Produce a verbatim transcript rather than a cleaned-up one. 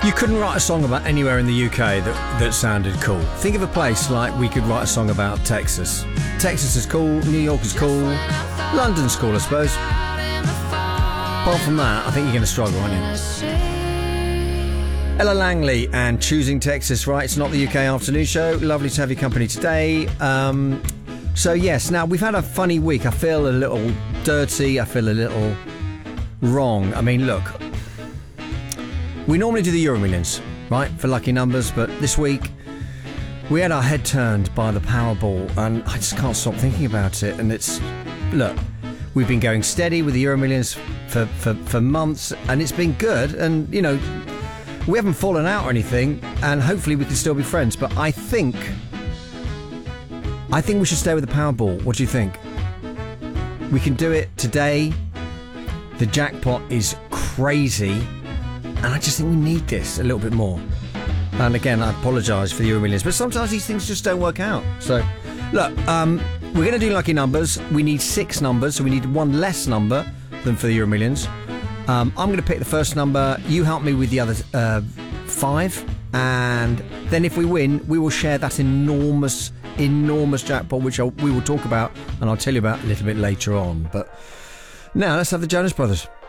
You couldn't write a song about anywhere in the U K that, that sounded cool. Think of a place like we could write a song about Texas. Texas is cool, New York is cool, London's cool, I suppose. Apart from that, I think you're going to struggle, aren't you? Ella Langley and Choosing Texas, right? It's not the U K afternoon show. Lovely to have your company today. Um, so, yes, now we've had a funny week. I feel a little dirty. I feel a little wrong. I mean, look. We normally do the Euro Millions, right, for lucky numbers, but this week we had our head turned by the Powerball, and I just can't stop thinking about it. And it's, look, we've been going steady with the Euro Millions for, for, for months, and it's been good. And, you know, we haven't fallen out or anything, and hopefully we can still be friends. But I think, I think we should stay with the Powerball. What do you think? We can do it today. The jackpot is crazy. And I just think we need this a little bit more. And again, I apologise for the Euro Millions, but sometimes these things just don't work out. So, look, um, we're going to do lucky numbers. We need six numbers, so we need one less number than for the Euro Millions. Um, I'm going to pick the first number. You help me with the other uh, five. And then if we win, we will share that enormous, enormous jackpot, which I'll, we will talk about, and I'll tell you about a little bit later on. But now, let's have the Jonas Brothers.